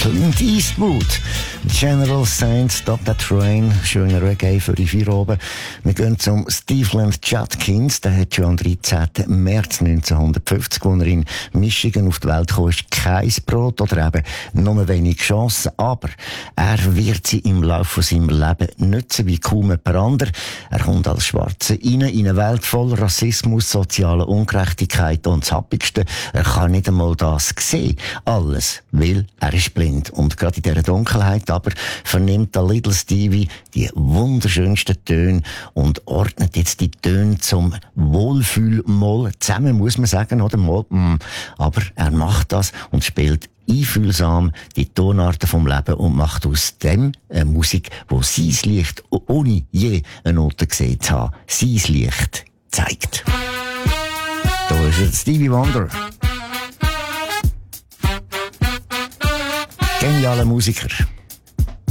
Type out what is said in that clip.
Clint Eastwood. General Saints, Stop That Train. Schöner Reggae für die vier oben. Wir gehen zum Stevland Judkins. Der hat schon am 13. März 1950, als er in Michigan auf die Welt kam, ist kein Brot oder eben nur wenig Chancen. Aber er wird sie im Laufe seines Lebens nutzen wie kaum jemand anderer. Er kommt als Schwarzer in eine Welt voll Rassismus, sozialer Ungerechtigkeit und das Happigste, er kann nicht einmal das sehen. Alles, weil er ist blind. Und gerade in dieser Dunkelheit aber vernimmt der Little Stevie die wunderschönsten Töne und ordnet jetzt die Töne zum Wohlfühlmoll zusammen, muss man sagen, oder? Moll, aber er macht das und spielt einfühlsam die Tonarten vom Leben und macht aus dem eine Musik, wo sein Licht, ohne je eine Note gesehen zu haben, sein Licht zeigt. Da ist jetzt Stevie Wonder. Genialer Musiker.